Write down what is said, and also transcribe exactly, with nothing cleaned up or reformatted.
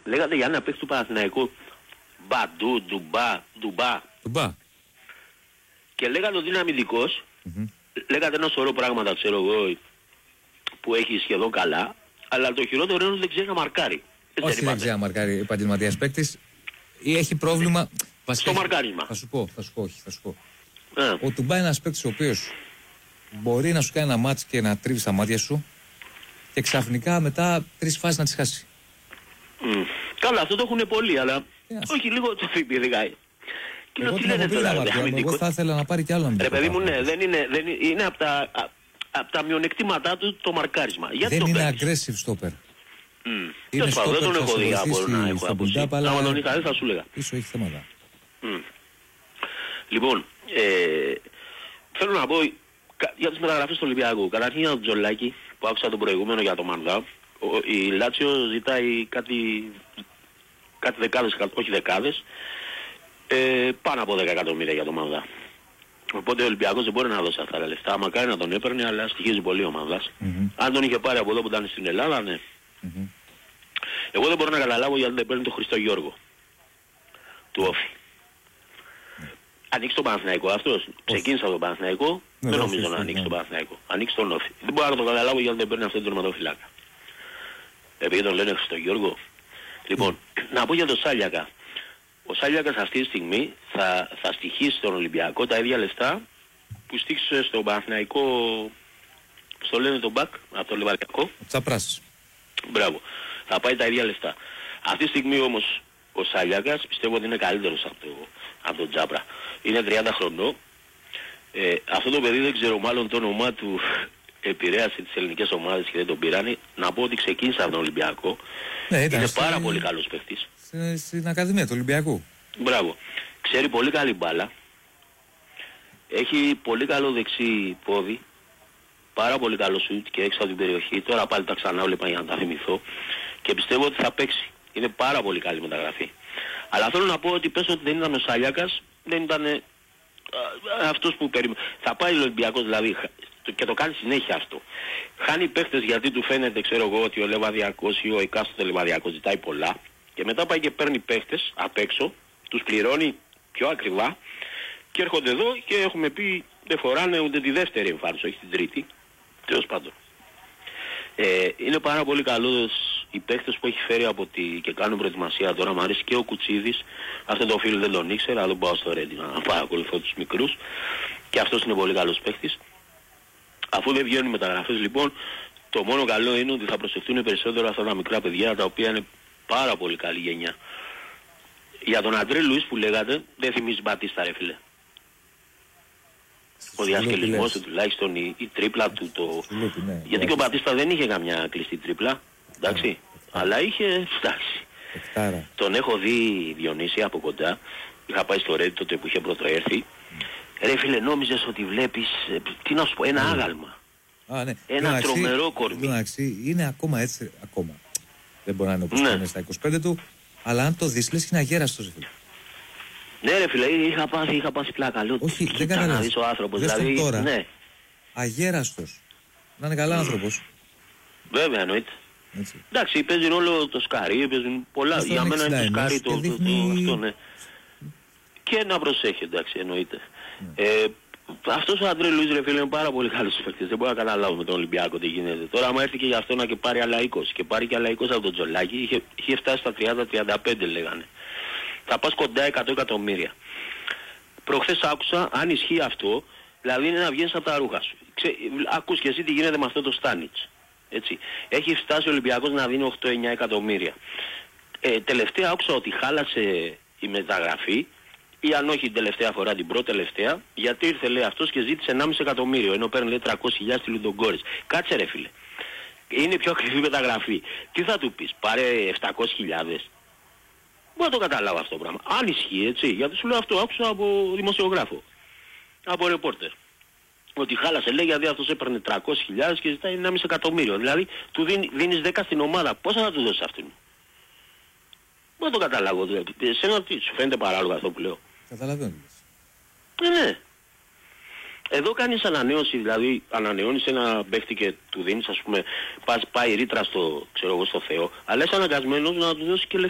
λέγατε για ένα παίκτη του Παναθηναϊκού Μπαντού, Ντουμπά, Ντουμπά. Ντουμπά. Και λέγατε ότι είναι αμυντικός. Mm-hmm. Λέγατε ένα σωρό πράγματα, ξέρω εγώ, που έχει σχεδόν καλά. Αλλά το χειρότερο είναι ότι δεν ξέρει να μαρκάρει. Όχι, δεν ξέρει να μαρκάρει επαγγελματίας παίκτης. Ή έχει πρόβλημα. Στο μαρκάρισμα. Θα σου πω, θα σου πω, όχι, θα σου πω. Ε. Ο Ντουμπά είναι ένας παίκτης ο οποίος μπορεί να σου κάνει ένα μάτς και να τρίβει στα μάτια σου και ξαφνικά μετά τρεις φάσεις να τις χάσει. Mm. Καλά, αυτό το έχουν πολλοί, αλλά yeah. όχι λίγο το φιπηδικάει. Και εγώ, την τώρα, εγώ θα ήθελα να πάρει κι άλλο αμυντικό. Ρε παιδί μου, ναι, δεν είναι, δεν είναι, είναι από τα, από τα μειονεκτήματά του το μαρκάρισμα. Γιατί δεν το είναι aggressive stopper. Mm. Είναι stopper, δεν τον έχω δει από να έχω αποσύσει. Άμα τον είχα δει θα σου λέγα. Ίσως έχει θέματα. Mm. Λοιπόν, ε, θέλω να πω για τις μεταγραφές του Ολυμπιακού. Καταρχήν για τον Τζολάκη που άκουσα τον προηγούμενο για το Μανδά. Η Λάτσιο ζητάει κάτι, κάτι δεκάδες, όχι δεκάδες, ε, πάνω από δέκα εκατομμύρια για το Μανδά. Οπότε ο Ολυμπιακός δεν μπορεί να δώσει αυτά τα λεφτά. Μακάρι να τον έπαιρνε, αλλά στοιχίζει πολύ ο Μανδάς. Mm-hmm. Αν τον είχε πάρει από εδώ που ήταν στην Ελλάδα, ναι. Mm-hmm. Εγώ δεν μπορώ να καταλάβω γιατί δεν παίρνει τον Χριστό Γιώργο του Όφη. Ανοίξει τον Παναθηναϊκό αυτός. Ξεκίνησα τον Παναθηναϊκό. Ναι, δεν νομίζω να ανοίξει τον Παναθηναϊκό. Ανοίξει τον Όφη. Δεν μπορώ να το καταλάβω γιατί δεν παίρνει αυτόν τον τερματοφυλάκα. Επειδή τον λένε στον Γιώργο. Λοιπόν, mm. να πω για τον Σάλιακα. Ο Σάλιακας αυτή τη στιγμή θα, θα στοιχίσει στον Ολυμπιακό τα ίδια λεφτά που στήχησε στον Παναθηναϊκό. Στο λένε τον Μπακ, από το Λιβαδιακό. Ο Τσαπράς. Μπράβο. Θα πάει τα ίδια λεφτά. Αυτή τη στιγμή όμως ο Σάλιακας πιστεύω ότι είναι καλύτερος από, το, από τον Τζάπρα. Είναι τριάντα χρονών. Ε, αυτό το παιδί δεν ξέρω, μάλλον το όνομά του επηρέασε τις ελληνικές ομάδες και δεν τον πήρανε. Να πω ότι ξεκίνησε από τον Ολυμπιακό. Ναι, είναι στη... πάρα πολύ καλός παίχτης. Στην, στην Ακαδημία του Ολυμπιακού. Μπράβο. Ξέρει πολύ καλή μπάλα. Έχει πολύ καλό δεξί πόδι. Πάρα πολύ καλό σουτ και έξω από την περιοχή. Τώρα πάλι τα ξανά βλέπα για να τα θυμηθώ. Και πιστεύω ότι θα παίξει. Είναι πάρα πολύ καλή μεταγραφή. Αλλά θέλω να πω ότι πες ότι δεν ήταν ο Σαλιάκας, δεν ήταν ε, αυτός που περίμενε. Θα πάει ο Ολυμπιακός δηλαδή και το κάνει συνέχεια αυτό. Χάνει παίχτες γιατί του φαίνεται, ξέρω εγώ, ότι ο Λεβαδιακός ή ο εκάστοτε Λεβαδιακός ζητάει πολλά. Και μετά πάει και παίρνει παίχτες απ' έξω, τους πληρώνει πιο ακριβά και έρχονται εδώ και έχουμε πει δεν φοράνε ούτε τη δεύτερη εμφάνιση, όχι την τρίτη. Τέλος πάντων. Ε, είναι πάρα πολύ καλός οι παίχτες που έχει φέρει από τη... και κάνουν προετοιμασία τώρα. Μου αρέσει και ο Κουτσίδης. Αυτό το φίλο δεν τον ήξερα, δεν πάω στο Ρέντι να παρακολουθώ τους μικρούς. Και αυτός είναι πολύ καλός παίχτης. Αφού δεν βγαίνουν οι μεταγραφές λοιπόν, το μόνο καλό είναι ότι θα προσεχθούν περισσότερο αυτά τα μικρά παιδιά τα οποία είναι πάρα πολύ καλή γενιά. Για τον Αντρέ Λουίς που λέγατε, δεν θυμίζει Μπατίστα ρε φίλε. Ο διασκελισμός του τουλάχιστον, η, η τρίπλα του, το... Λούπι, ναι, γιατί και ο Μπατίστα δεν είχε καμιά κλειστή τρίπλα, εντάξει, yeah. αλλά είχε, εντάξει. Εκτάρα. Τον έχω δει Διονύση από κοντά, είχα πάει στο Ρέντι τότε που είχε πρωτοέρθει. Mm. Ρε φίλε, νόμιζες ότι βλέπεις, τι να σου πω, ένα mm. άγαλμα. Ah, ναι. Ένα Λουναξί, τρομερό κορμί. Λουναξί, είναι ακόμα έτσι, ακόμα. Δεν μπορεί να είναι όπως ναι. είναι στα είκοσι πέντε του, αλλά αν το δεις λες και είναι αγέραστος. Ναι ρε φίλε, είχα πάθει, είχα πάθει πλάκα. Λέω, όχι, δεν καταλαβαίνω. Να δεις ο άνθρωπος, δηλαδή, τώρα. Ναι. Αγέραστος. Να είναι καλά mm. άνθρωπος. Βέβαια, εννοείται. Έτσι. Εντάξει, παίζει ρόλο το σκάρι, παίζουν πολλά. Αυτό για μένα είναι το σκάρι το, δείχνει... το, το, αυτό, ναι. Και να προσέχει, εντάξει, εννοείται. Mm. Ε, αυτός ο Αντρέ Λουίς ρε φίλε είναι πάρα πολύ καλός παίκτης. Δεν μπορώ να καταλάβω με τον Ολυμπιακό τι γίνεται. Τώρα άμα έρθει και για αυτό να και πάρει άλλα είκοσι και πάρει και άλλα είκοσι από τον Τζολάκη, είχε, είχε φτάσει στα τριάντα τριάντα πέντε λέγανε. Θα πας κοντά εκατό εκατομμύρια. Προχθές άκουσα, αν ισχύει αυτό, δηλαδή είναι να βγαίνεις από τα ρούχα σου. Ξέ, ακούς και εσύ τι γίνεται με αυτό το Στάνιτς. Έτσι. Έχει φτάσει ο Ολυμπιακός να δίνει οκτώ εννιά εκατομμύρια. Ε, τελευταία άκουσα ότι χάλασε η μεταγραφή, ή αν όχι την τελευταία φορά, την πρώτη τελευταία, γιατί ήρθε λέει αυτός και ζήτησε ενάμιση εκατομμύριο, ενώ παίρνει λέει τριακόσιες χιλιάδες στη Λουντογκόρης. Κάτσε ρε φίλε. Είναι πιο ακριβή μεταγραφή. Τι θα του πεις, πάρε επτακόσιες χιλιάδες. Μπορώ να το καταλάβω αυτό το πράγμα. Αν ισχύει έτσι, γιατί σου λέω αυτό, άκουσα από δημοσιογράφο. Από ρεπόρτερ. Ότι χάλασε λέει γιατί αυτός έπαιρνε τριακόσιες χιλιάδες και ζητάει ενάμιση εκατομμύριο. Δηλαδή του δίνει, δίνεις δέκα στην ομάδα. Πόσα θα του δώσεις αυτήν. Μπορώ να το καταλάβω. Δηλαδή. Εσένα τι σου φαίνεται παράλογο αυτό που λέω. Καταλαβαίνεις. Ναι, ναι. Εδώ κάνεις ανανέωση, δηλαδή ανανεώνεις ένα παίχτη και του δίνεις ας πούμε, πας, πάει ρήτρα στο, ξέρω εγώ, στο Θεό, αλλά είσαι αναγκασμένος να του δώσεις και